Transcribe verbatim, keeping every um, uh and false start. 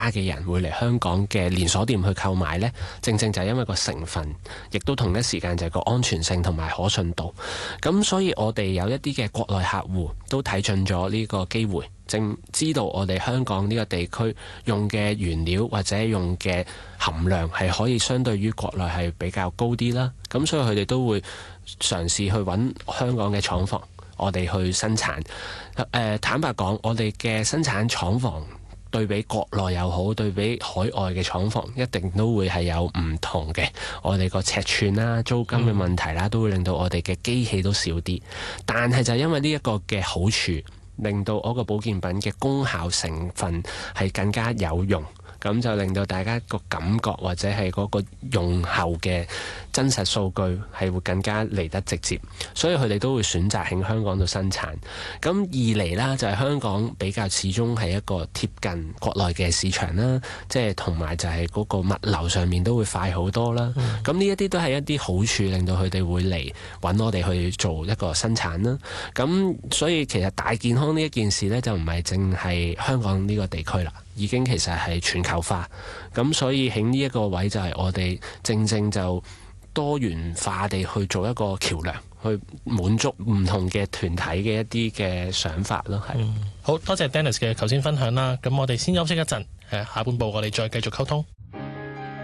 嘅人會嚟香港嘅連鎖店去購買呢，正正就係因為個成分，亦都同一時間就係個安全性同埋可信度。咁所以我哋有一啲嘅國內客戶都睇準咗呢個機會，正知道我哋香港呢個地區用嘅原料或者用嘅含量係可以相對於國內係比較高啲啦。咁所以佢哋都會嘗試去揾香港嘅廠房，我哋去生產。呃、坦白講，我哋嘅生產廠房對比國內又好，對比海外嘅廠房，一定都會係有唔同嘅。我哋個尺寸啦、租金嘅問題啦，都會令到我哋嘅機器都少啲。但係就因為呢一個嘅好處，令到我個保健品嘅功效成分係更加有用。咁就令到大家個感覺或者係嗰個用後嘅真實數據係會更加嚟得直接，所以佢哋都會選擇喺香港度生產。咁二嚟啦，就係香港比較始終係一個貼近國內嘅市場啦，即係同埋就係嗰個物流上面都會快好多啦。咁呢一啲都係一啲好處，令到佢哋會嚟揾我哋去做一個生產啦。咁所以其實大健康呢一件事呢，就唔係淨係香港呢個地區啦。已經其實係全球化，咁所以喺呢一個位就係我哋正正就多元化地去做一個橋梁，去滿足唔同嘅團體嘅一啲嘅想法咯。係、嗯、 好多謝 Dennis 嘅頭先分享啦。咁我哋先休息一陣，誒下半部我哋再繼續溝通。